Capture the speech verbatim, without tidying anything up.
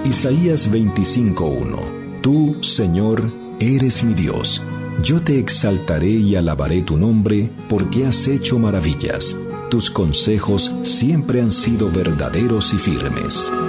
Isaías veinticinco uno. Tú, Señor, eres mi Dios. Yo te exaltaré y alabaré tu nombre, porque has hecho maravillas. Tus consejos siempre han sido verdaderos y firmes.